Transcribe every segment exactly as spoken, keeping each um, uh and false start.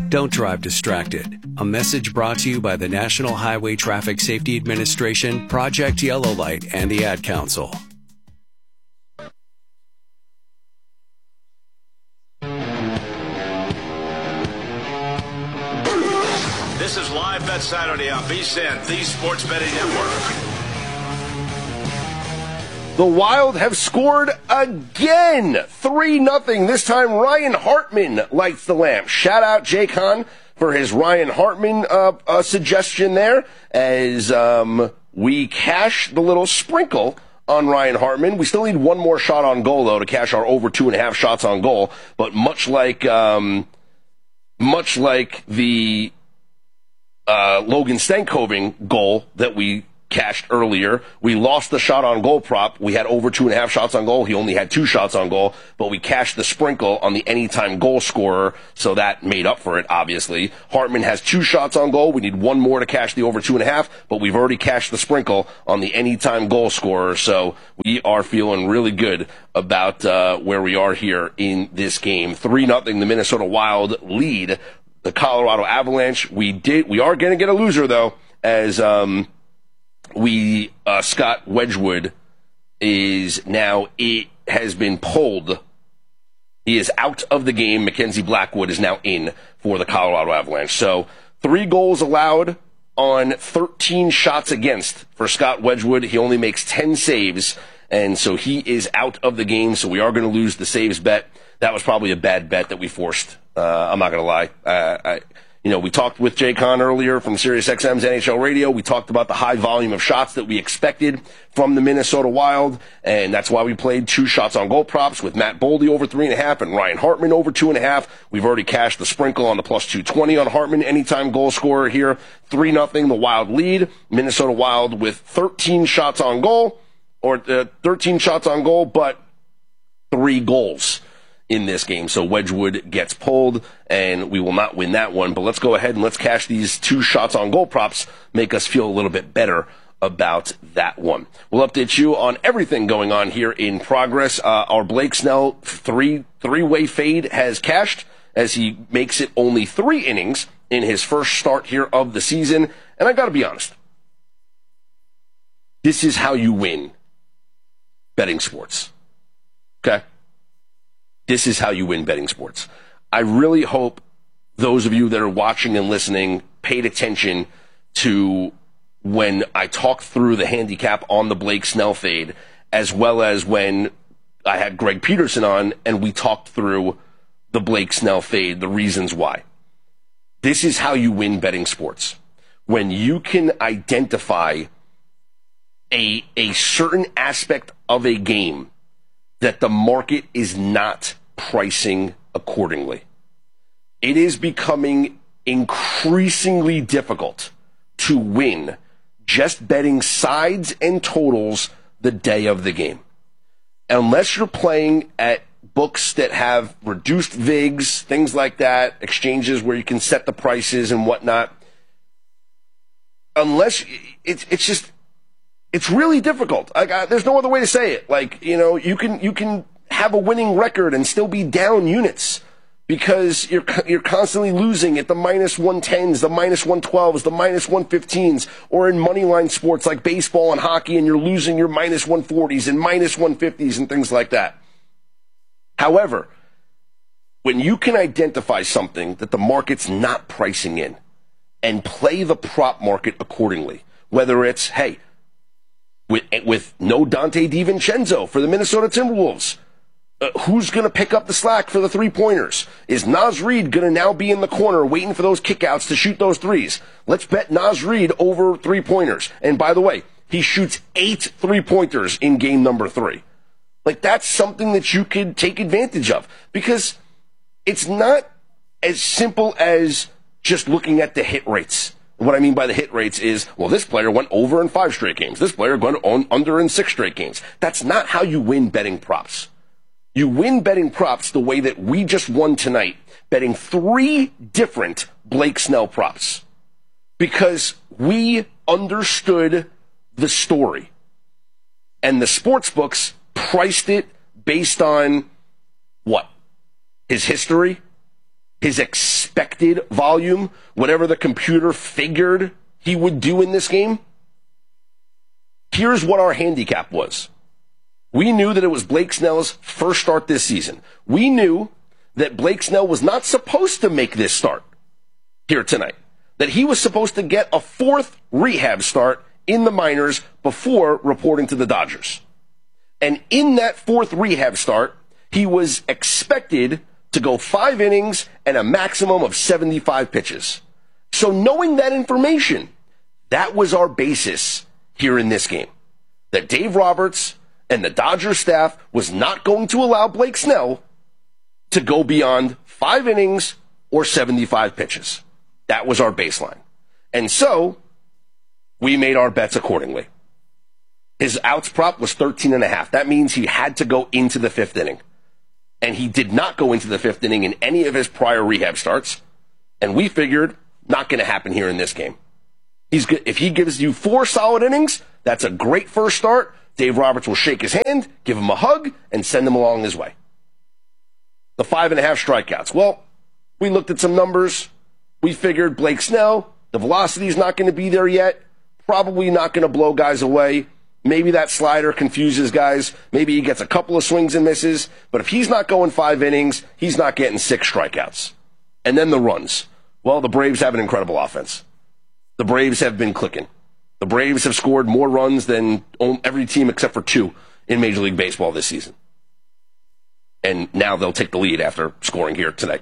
Don't drive distracted. A message brought to you by the National Highway Traffic Safety Administration, Project Yellow Light, and the Ad Council. This is Live Bet Saturday on V S I N, the Sports Betting Network. The Wild have scored again, three nothing. This time Ryan Hartman lights the lamp. Shout out Jake Hahn for his Ryan Hartman uh, uh, suggestion there, as um, we cash the little sprinkle on Ryan Hartman. We still need one more shot on goal, though, to cash our over two and a half shots on goal. But much like, um, much like the uh, Logan Stankoven goal that we cashed earlier, we lost the shot on goal prop. We had over two and a half shots on goal. He only had two shots on goal, but we cashed the sprinkle on the anytime goal scorer, so that made up for it, obviously. Hartman has two shots on goal. We need one more to cash the over two and a half, but we've already cashed the sprinkle on the anytime goal scorer, so we are feeling really good about uh, where we are here in this game. three nothing, the Minnesota Wild lead the Colorado Avalanche. We did. We are going to get a loser, though, as um, we uh, Scott Wedgwood is now it has been pulled. He is out of the game. Mackenzie Blackwood is now in for the Colorado Avalanche. So three goals allowed on thirteen shots against for Scott Wedgwood. He only makes ten saves, and so he is out of the game. So we are going to lose the saves bet. That was probably a bad bet that we forced. Uh, I'm not going to lie. Uh, I, you know, we talked with Jay Kahn earlier from SiriusXM's N H L Radio. We talked about the high volume of shots that we expected from the Minnesota Wild, and that's why we played two shots on goal props with Matt Boldy over three and a half and Ryan Hartman over two and a half. We've already cashed the sprinkle on the plus two twenty on Hartman, anytime goal scorer here. three nothing, the Wild lead. Minnesota Wild with thirteen shots on goal, or uh, thirteen shots on goal, but three goals in this game. So Wedgwood gets pulled, and we will not win that one. But let's go ahead and let's cash these two shots on goal props, make us feel a little bit better about that one. We'll update you on everything going on here in progress. Uh, our Blake Snell three, three-way fade has cashed as he makes it only three innings in his first start here of the season. And I got to be honest, this is how you win betting sports. Okay? This is how you win betting sports. I really hope those of you that are watching and listening paid attention to when I talked through the handicap on the Blake Snell fade, as well as when I had Greg Peterson on and we talked through the Blake Snell fade, the reasons why. This is how you win betting sports. When you can identify a, a certain aspect of a game that the market is not pricing accordingly. It is becoming increasingly difficult to win just betting sides and totals the day of the game. Unless you're playing at books that have reduced vigs, things like that, exchanges where you can set the prices and whatnot. Unless it's it's just it's really difficult. Like, uh, there's no other way to say it. Like, you know, you can you can have a winning record and still be down units because you're you're constantly losing at the minus one tens, the minus one twelves, the minus one fifteens, or in moneyline sports like baseball and hockey, and you're losing your minus one forties and minus one fifties and things like that. However, when you can identify something that the market's not pricing in and play the prop market accordingly, whether it's, hey, with, with no Dante DiVincenzo for the Minnesota Timberwolves, Uh, who's going to pick up the slack for the three-pointers? Is Naz Reid going to now be in the corner waiting for those kickouts to shoot those threes? Let's bet Naz Reid over three-pointers. And by the way, he shoots eight three-pointers in game number three. Like, that's something that you could take advantage of because it's not as simple as just looking at the hit rates. What I mean by the hit rates is, well, this player went over in five straight games. This player went on under in six straight games. That's not how you win betting props. You win betting props the way that we just won tonight, betting three different Blake Snell props because we understood the story. And the sports books priced it based on what? His history? his expected volume, whatever the computer figured he would do in this game, here's what our handicap was. We knew that it was Blake Snell's first start this season. We knew that Blake Snell was not supposed to make this start here tonight, that he was supposed to get a fourth rehab start in the minors before reporting to the Dodgers. And in that fourth rehab start, he was expected to go five innings and a maximum of seventy-five pitches. So knowing that information, that was our basis here in this game. That Dave Roberts and the Dodgers staff was not going to allow Blake Snell to go beyond five innings or seventy-five pitches. That was our baseline. And so we made our bets accordingly. His outs prop was thirteen and a half. That means he had to go into the fifth inning. And he did not go into the fifth inning in any of his prior rehab starts. And we figured, not going to happen here in this game. He's good. If he gives you four solid innings, that's a great first start. Dave Roberts will shake his hand, give him a hug, and send him along his way. The five and a half strikeouts. Well, we looked at some numbers. We figured Blake Snell, the velocity is not going to be there yet. Probably not going to blow guys away. Maybe that slider confuses guys. Maybe he gets a couple of swings and misses. But if he's not going five innings, he's not getting six strikeouts. And then the runs. Well, the Braves have an incredible offense. The Braves have been clicking. The Braves have scored more runs than every team except for two in Major League Baseball this season. And now they'll take the lead after scoring here tonight.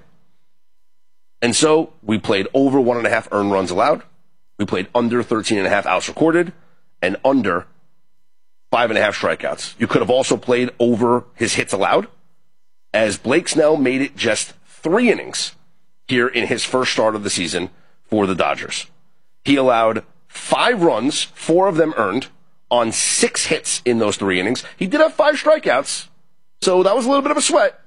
And so we played over one and a half earned runs allowed. We played under thirteen and a half outs recorded and under five and a half strikeouts. You could have also played over his hits allowed, as Blake Snell made it just three innings here in his first start of the season for the Dodgers. He allowed five runs, four of them earned, on six hits in those three innings. He did have five strikeouts, so that was a little bit of a sweat.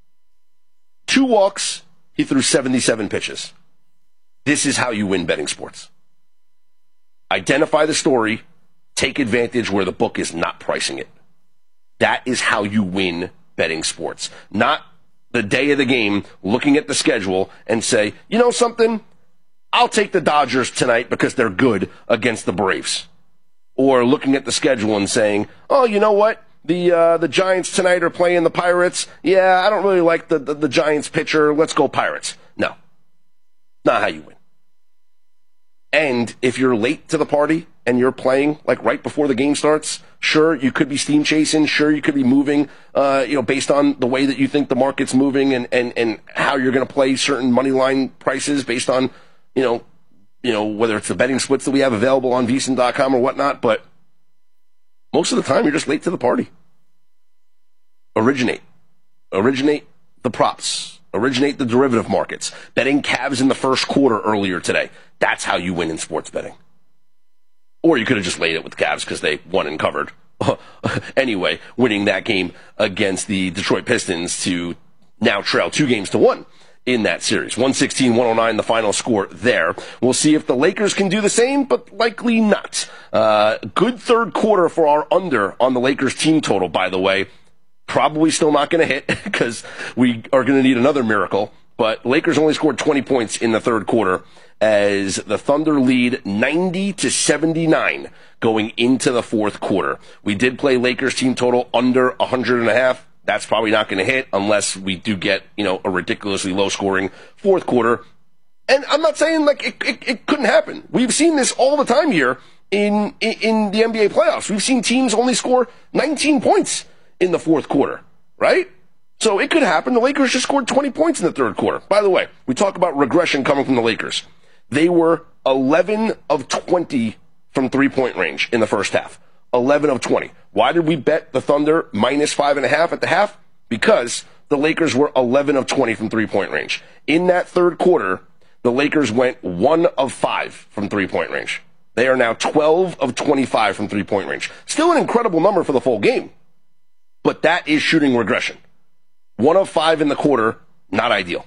Two walks, he threw seventy-seven pitches. This is how you win betting sports. Identify the story, take advantage where the book is not pricing it. That is how you win betting sports. Not the day of the game, looking at the schedule and say, you know something? I'll take the Dodgers tonight because they're good against the Braves. Or looking at the schedule and saying, oh, you know what? The uh, the Giants tonight are playing the Pirates. Yeah, I don't really like the, the, the Giants pitcher. Let's go Pirates. No. Not how you win. And if you're late to the party and you're playing like right before the game starts, sure, you could be steam chasing. Sure, you could be moving, uh, you know, based on the way that you think the market's moving and, and, and how you're going to play certain money line prices based on, you know, you know, whether it's the betting splits that we have available on V S I N dot com or whatnot. But most of the time, you're just late to the party. Originate. Originate the props. Originate the derivative markets. Betting Cavs in the first quarter earlier today. That's how you win in sports betting. Or you could have just laid it with the Cavs because they won and covered. Anyway, winning that game against the Detroit Pistons to now trail two games to one in that series. one sixteen one oh nine, the final score there. We'll see if the Lakers can do the same, but likely not. Uh, good third quarter for our under on the Lakers team total, by the way. Probably still not going to hit because we are going to need another miracle. But Lakers only scored twenty points in the third quarter as the Thunder lead ninety to seventy-nine going into the fourth quarter. We did play Lakers team total under one hundred and a half. That's probably not going to hit unless we do get, you know, a ridiculously low scoring fourth quarter. And I'm not saying like it, it, it couldn't happen. We've seen this all the time here in, in in the N B A playoffs. We've seen teams only score nineteen points in the fourth quarter, right? So it could happen. The Lakers just scored twenty points in the third quarter. By the way, we talk about regression coming from the Lakers. They were eleven of twenty from three-point range in the first half. eleven of twenty. Why did we bet the Thunder minus five and a half at the half? Because the Lakers were eleven of twenty from three-point range. In that third quarter, the Lakers went one of five from three-point range. They are now twelve of twenty-five from three-point range. Still an incredible number for the full game. But that is shooting regression. One of five in the quarter, not ideal.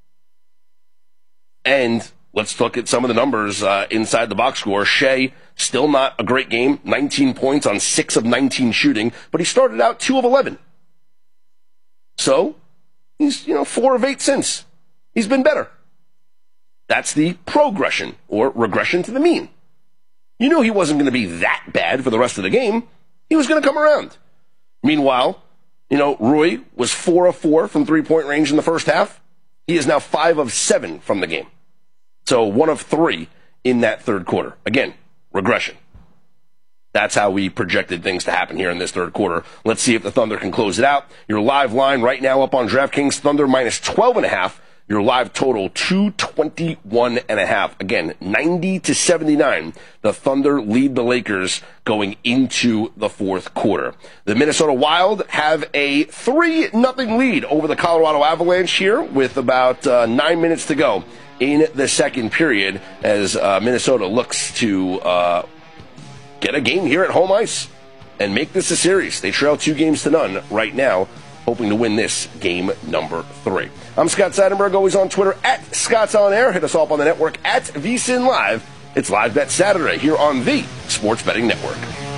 And let's look at some of the numbers uh, inside the box score. Shea, still not a great game. nineteen points on six of nineteen shooting, but he started out two of eleven. So, he's, you know, four of eight since. he's been better. That's the progression, or regression to the mean. You knew he wasn't going to be that bad for the rest of the game. He was going to come around. Meanwhile, you know, Rui was four of four from three-point range in the first half. He is now five of seven from the game. So one of three in that third quarter. Again, regression. That's how we projected things to happen here in this third quarter. Let's see if the Thunder can close it out. Your live line right now up on DraftKings, Thunder minus twelve and a half. Your live total, two twenty-one and a half. Again, ninety to seventy-nine. The Thunder lead the Lakers going into the fourth quarter. The Minnesota Wild have a three nothing lead over the Colorado Avalanche here with about uh, nine minutes to go in the second period as uh, Minnesota looks to uh, get a game here at home ice and make this a series. They trail two games to none right now, hoping to win this game number three. I'm Scott Seidenberg, always on Twitter at Scott's On Air. Hit us up on the network at V S I N Live. It's Live Bet Saturday here on the Sports Betting Network.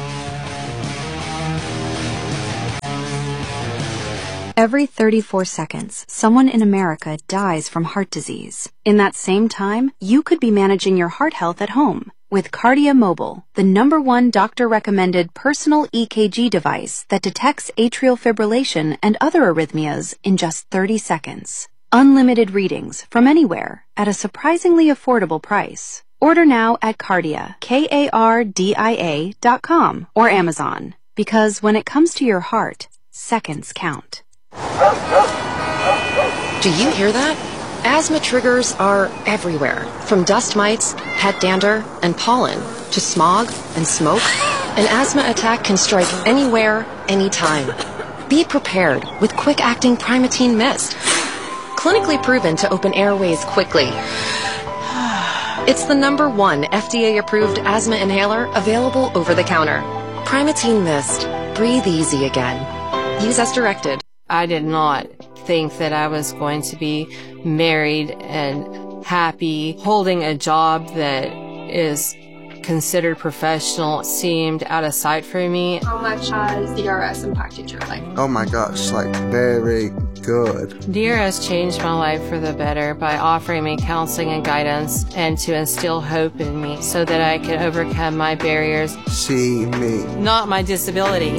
Every thirty-four seconds, someone in America dies from heart disease. In that same time, you could be managing your heart health at home with Kardia Mobile, the number one doctor-recommended personal E K G device that detects atrial fibrillation and other arrhythmias in just thirty seconds. Unlimited readings from anywhere at a surprisingly affordable price. Order now at Kardia, K A R D I A dot com or Amazon, because when it comes to your heart, seconds count. Do you hear that? Asthma triggers are everywhere, from dust mites, pet dander, and pollen, to smog and smoke. An asthma attack can strike anywhere, anytime. Be prepared with quick-acting Primatene Mist. Clinically proven to open airways quickly. It's the number one F D A-approved asthma inhaler available over the counter. Primatene Mist. Breathe easy again. Use as directed. I did not think that I was going to be married and happy. Holding a job that is considered professional seemed out of sight for me. How much has D R S impacted your life? Oh my gosh, like very good. D R S changed my life for the better by offering me counseling and guidance and to instill hope in me so that I could overcome my barriers. See me. Not my disability.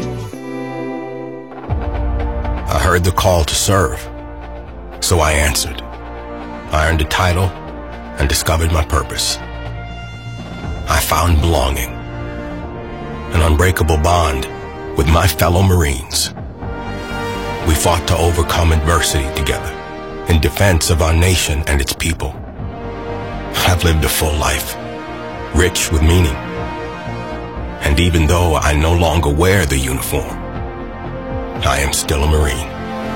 I heard the call to serve, so I answered. I earned a title and discovered my purpose. I found belonging, an unbreakable bond with my fellow Marines. We fought to overcome adversity together in defense of our nation and its people. I've lived a full life, rich with meaning. And even though I no longer wear the uniform, I am still a Marine.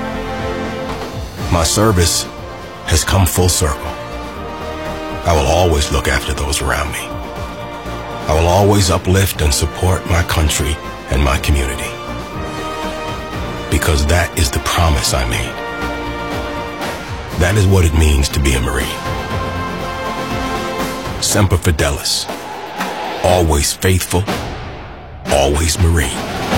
My service has come full circle. I will always look after those around me. I will always uplift and support my country and my community. Because that is the promise I made. That is what it means to be a Marine. Semper Fidelis. Always faithful. Always Marine.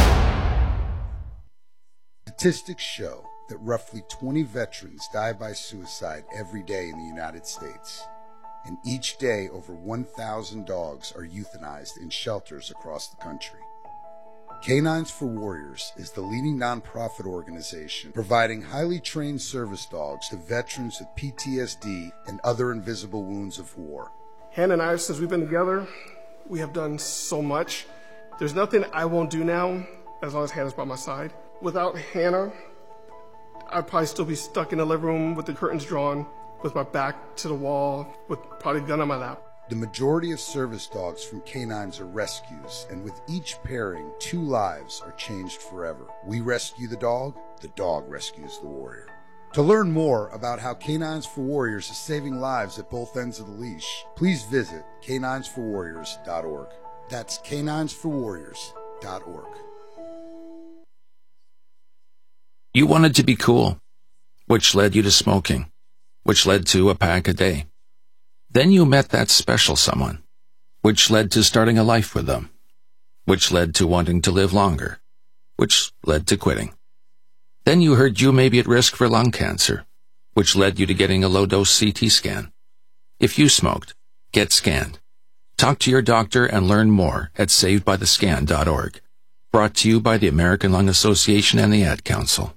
Statistics show that roughly twenty veterans die by suicide every day in the United States. And each day, over one thousand dogs are euthanized in shelters across the country. Canines for Warriors is the leading nonprofit organization providing highly trained service dogs to veterans with P T S D and other invisible wounds of war. Hannah and I, since we've been together, we have done so much. There's nothing I won't do now as long as Hannah's by my side. Without Hannah, I'd probably still be stuck in the living room with the curtains drawn, with my back to the wall, with probably a gun on my lap. The majority of service dogs from Canines are rescues, and with each pairing, two lives are changed forever. We rescue the dog, the dog rescues the warrior. To learn more about how Canines for Warriors is saving lives at both ends of the leash, please visit canines for warriors dot org. That's canines for warriors dot org. You wanted to be cool, which led you to smoking, which led to a pack a day. Then you met that special someone, which led to starting a life with them, which led to wanting to live longer, which led to quitting. Then you heard you may be at risk for lung cancer, which led you to getting a low-dose C T scan. If you smoked, get scanned. Talk to your doctor and learn more at saved by the scan dot org. Brought to you by the American Lung Association and the Ad Council.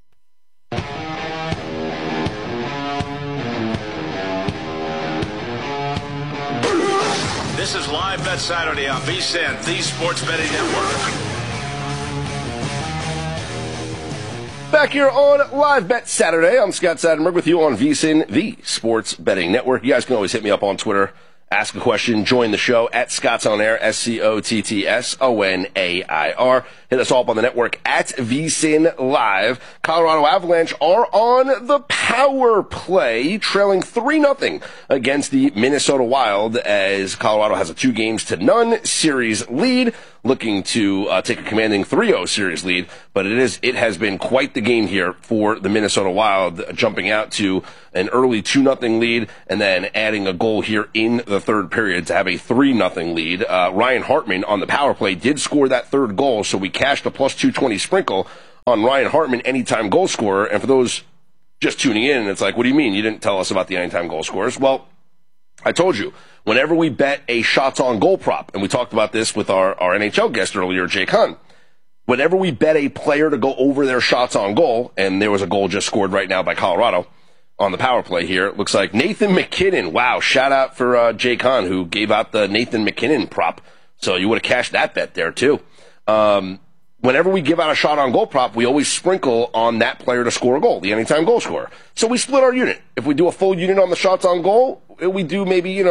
This is Live Bet Saturday on V S I N, the Sports Betting Network. Back here on Live Bet Saturday, I'm Scott Seidenberg with you on V S I N, the Sports Betting Network. You guys can always hit me up on Twitter, ask a question, join the show at Scott's On Air, S C O T T S O N A I R. Hit us all up on the network at V S I N Live. Colorado Avalanche are on the power play, trailing three nothing against the Minnesota Wild as Colorado has a two games to none series lead, looking to uh, take a commanding three oh series lead. But it is it has been quite the game here for the Minnesota Wild, jumping out to an early two nothing lead and then adding a goal here in the third period to have a three nothing lead. Uh, Ryan Hartman on the power play did score that third goal, so we cashed a plus two twenty sprinkle on Ryan Hartman, anytime goal scorer. And for those just tuning in, it's like, what do you mean? You didn't tell us about the anytime goal scorers. Well, I told you, whenever we bet a shots on goal prop, and we talked about this with our, our N H L guest earlier, Jake Hahn, whenever we bet a player to go over their shots on goal, and there was a goal just scored right now by Colorado on the power play here, it looks like Nathan MacKinnon. Wow, shout out for uh, Jake Hahn, who gave out the Nathan MacKinnon prop. So you would have cashed that bet there, too. Um, whenever we give out a shot on goal prop, we always sprinkle on that player to score a goal, the anytime goal scorer. So we split our unit. If we do a full unit on the shots on goal, we do maybe, you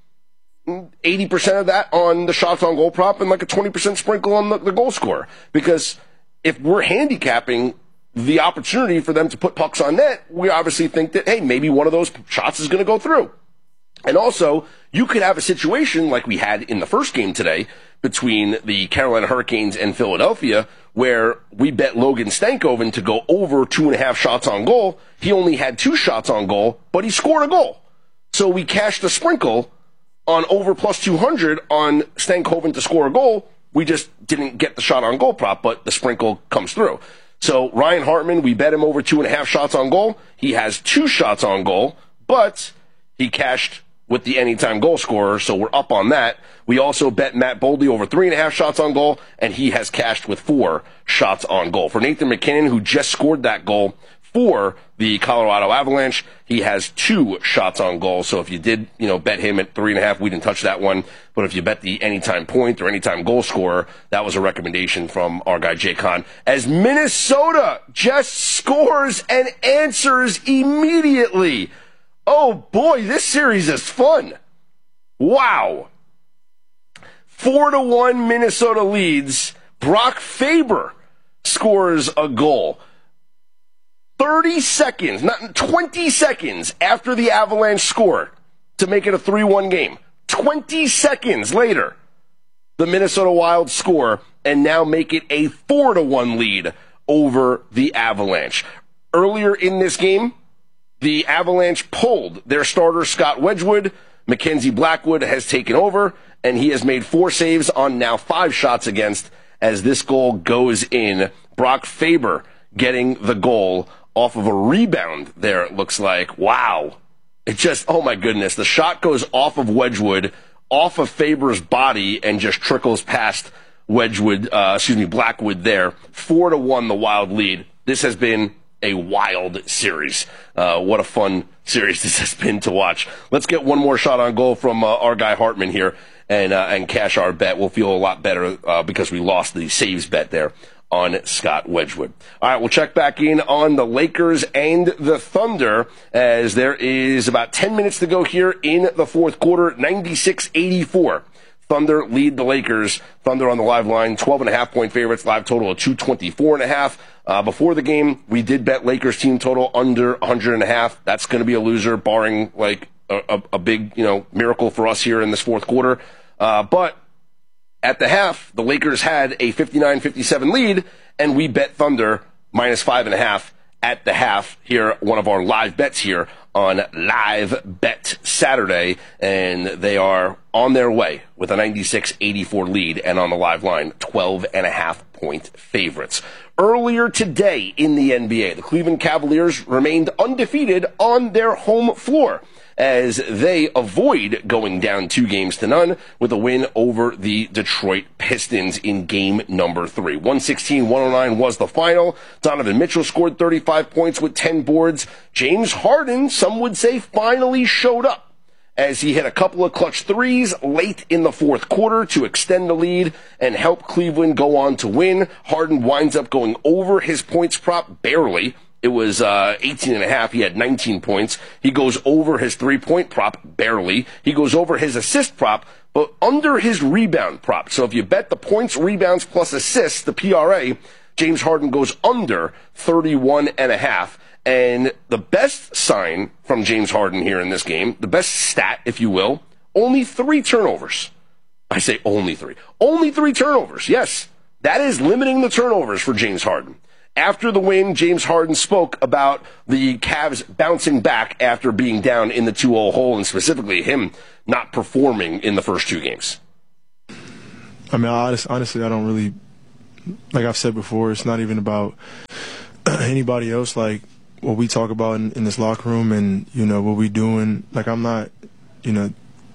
know, eighty percent of that on the shots on goal prop and like a twenty percent sprinkle on the, the goal scorer. Because if we're handicapping the opportunity for them to put pucks on net, we obviously think that, hey, maybe one of those shots is going to go through. And also, you could have a situation like we had in the first game today between the Carolina Hurricanes and Philadelphia, where we bet Logan Stankoven to go over two and a half shots on goal. He only had two shots on goal, but he scored a goal. So we cashed a sprinkle on over plus two hundred on Stankoven to score a goal. We just didn't get the shot on goal prop, but the sprinkle comes through. So Ryan Hartman, we bet him over two and a half shots on goal. He has two shots on goal, but he cashed with the anytime goal scorer, so we're up on that. We also bet Matt Boldy over three and a half shots on goal, and he has cashed with four shots on goal. For Nathan MacKinnon, who just scored that goal for the Colorado Avalanche, he has two shots on goal. So if you did, you know, bet him at three and a half, we didn't touch that one. But if you bet the anytime point or anytime goal scorer, that was a recommendation from our guy Jake Hahn. As Minnesota just scores and answers immediately. Oh boy, this series is fun. Wow. Four to one Minnesota leads. Brock Faber scores a goal. thirty seconds, not twenty seconds after the Avalanche scored to make it a three one game. twenty seconds later, the Minnesota Wild score and now make it a four to one lead over the Avalanche. Earlier in this game, the Avalanche pulled their starter, Scott Wedgwood. Mackenzie Blackwood has taken over, and he has made four saves on now five shots against as this goal goes in. Brock Faber getting the goal off of a rebound there, it looks like. Wow. It just, oh my goodness. The shot goes off of Wedgwood, off of Faber's body, and just trickles past Wedgwood, uh, excuse me, Blackwood there. Four to one, the Wild lead. This has been a wild series. Uh, what a fun series this has been to watch. Let's get one more shot on goal from uh, our guy Hartman here and uh, and cash our bet. We'll feel a lot better uh, because we lost the saves bet there on Scott Wedgwood. All right, we'll check back in on the Lakers and the Thunder as there is about ten minutes to go here in the fourth quarter, ninety-six eighty-four. Thunder lead the Lakers. Thunder on the live line, twelve and a half point favorites, live total of two twenty-four and a half. Uh, before the game, we did bet Lakers team total under one hundred and a half. That's going to be a loser, barring like a, a, a big, you know, miracle for us here in this fourth quarter. Uh, but at the half, the Lakers had a fifty-nine fifty-seven lead, and we bet Thunder minus five and a half at the half here, one of our live bets here on Live Bet Saturday, and they are on their way with a ninety-six eighty-four lead, and on the live line, twelve and a half point favorites. Earlier today in the N B A, the Cleveland Cavaliers remained undefeated on their home floor as they avoid going down two games to none with a win over the Detroit Pistons in game number three. one sixteen one oh nine was the final. Donovan Mitchell scored thirty-five points with ten boards. James Harden, some would say, finally showed up as he hit a couple of clutch threes late in the fourth quarter to extend the lead and help Cleveland go on to win. Harden winds up going over his points prop barely. It was uh, eighteen and a half. He had nineteen points. He goes over his three-point prop barely. He goes over his assist prop, but under his rebound prop. So if you bet the points, rebounds, plus assists, the P R A, James Harden goes under thirty-one and a half. And the best sign from James Harden here in this game, the best stat, if you will, only three turnovers. I say only three. Only three turnovers. Yes, that is limiting the turnovers for James Harden. After the win, James Harden spoke about the Cavs bouncing back after being down in the two oh hole, and specifically him not performing in the first two games. I mean, honest, honestly, I don't really, like I've said before, it's not even about anybody else. Like, what we talk about in, in this locker room and, you know, what we doing. Like, I'm not, you know,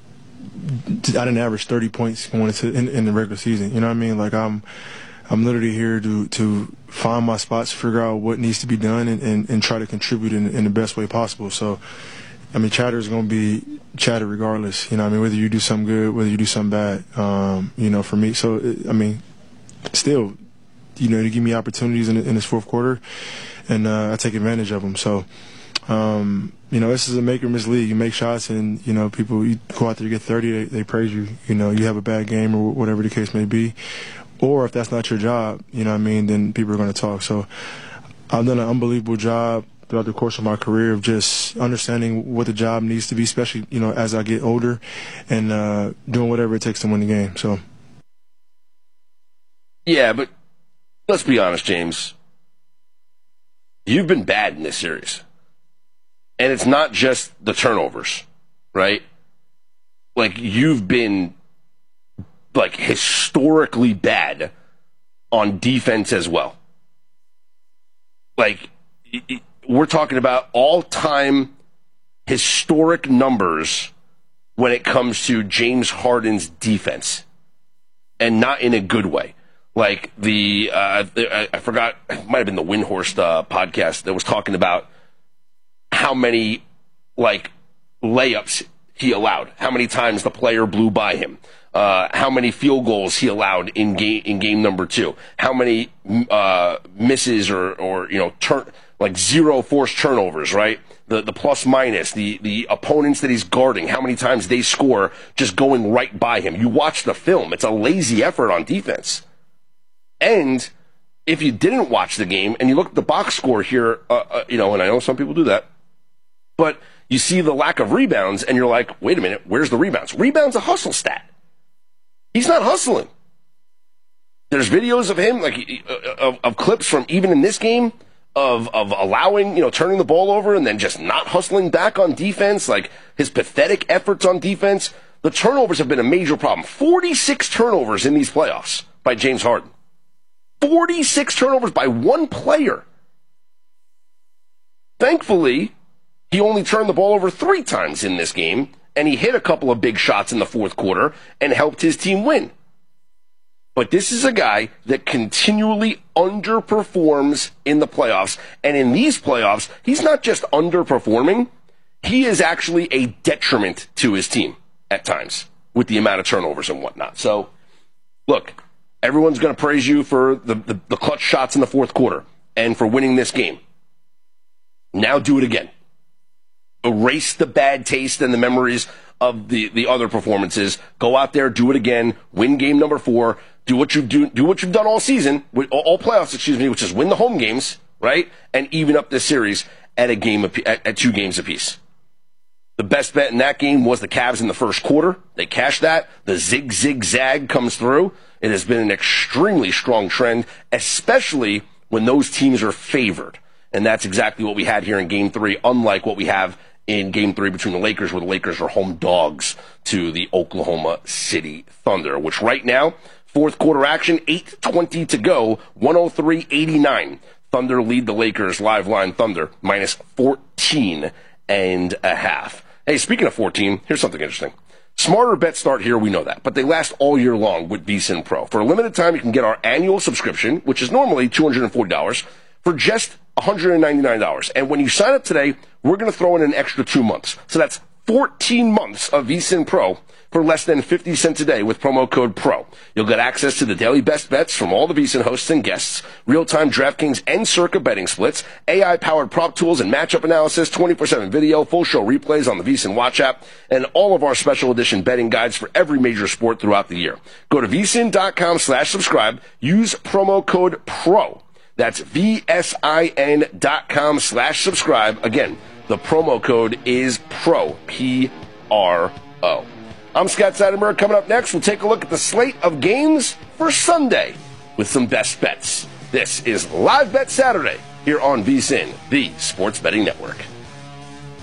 I didn't average thirty points going into in, in the regular season. You know what I mean? Like, I'm I'm literally here to, to find my spots, figure out what needs to be done, and, and, and try to contribute in, in the best way possible. So, I mean, chatter is going to be chatter regardless. You know what I mean? Whether you do something good, whether you do something bad, um, you know, for me. So, it, I mean, still, you know, to give me opportunities in, in this fourth quarter, and uh, I take advantage of them. So, um, you know, this is a make or miss league. You make shots, and, you know, people, you go out there, you get thirty, they, they praise you. You know, you have a bad game or whatever the case may be. Or if that's not your job, you know what I mean, then people are going to talk. So I've done an unbelievable job throughout the course of my career of just understanding what the job needs to be, especially, you know, as I get older, and uh, doing whatever it takes to win the game. So, yeah, but let's be honest, James. You've been bad in this series. And it's not just the turnovers, right? Like, you've been like historically bad on defense as well. Like, we're talking about all-time historic numbers when it comes to James Harden's defense, and not in a good way. Like the uh, I forgot, it might have been the Windhorst uh, podcast that was talking about how many like layups he allowed, how many times the player blew by him. Uh, how many field goals he allowed in game in game number two? How many uh, misses or or you know turn like zero forced turnovers? Right, the the plus minus, the the opponents that he's guarding, how many times they score just going right by him? You watch the film; it's a lazy effort on defense. And if you didn't watch the game and you look at the box score here, uh, uh, you know, and I know some people do that, but you see the lack of rebounds, and you're like, wait a minute, where's the rebounds? Rebounds a hustle stat. He's not hustling. There's videos of him, like of, of clips from even in this game of of allowing, you know, turning the ball over and then just not hustling back on defense, like his pathetic efforts on defense. The turnovers have been a major problem. forty-six turnovers in these playoffs by James Harden. forty-six turnovers by one player. Thankfully, he only turned the ball over three times in this game, and he hit a couple of big shots in the fourth quarter and helped his team win. But this is a guy that continually underperforms in the playoffs. And in these playoffs, he's not just underperforming. He is actually a detriment to his team at times with the amount of turnovers and whatnot. So, look, everyone's going to praise you for the, the, the clutch shots in the fourth quarter and for winning this game. Now do it again. Erase the bad taste and the memories of the, the other performances. Go out there, do it again, win game number four, do what you do, do what you've done all season, all playoffs, excuse me, which is win the home games, right? And even up this series at a game at, at two games apiece. The best bet in that game was the Cavs in the first quarter. They cashed that. The zig zig zag comes through. It has been an extremely strong trend, especially when those teams are favored. And that's exactly what we had here in game three, unlike what we have in Game three between the Lakers, where the Lakers are home dogs to the Oklahoma City Thunder, which right now, fourth quarter action, eight twenty to go, one oh three eighty-nine. Thunder lead the Lakers, live line Thunder, minus fourteen and a half. Hey, speaking of fourteen, here's something interesting. Smarter bets start here, we know that, but they last all year long with VSiN Pro. For a limited time, you can get our annual subscription, which is normally two hundred forty dollars, for just one hundred ninety-nine dollars. And when you sign up today, we're going to throw in an extra two months. So that's fourteen months of VSiN Pro for less than fifty cents a day with promo code PRO. You'll get access to the daily best bets from all the VSiN hosts and guests, real-time DraftKings and Circa betting splits, A I-powered prop tools and matchup analysis, twenty-four seven video, full show replays on the VSiN Watch app, and all of our special edition betting guides for every major sport throughout the year. Go to vsin.com slash subscribe. Use promo code PRO. That's V-S-I-N dot com slash subscribe. Again, the promo code is PRO, P R O. I'm Scott Seidenberg. Coming up next, we'll take a look at the slate of games for Sunday with some best bets. This is Live Bet Saturday here on VSiN, the Sports Betting Network.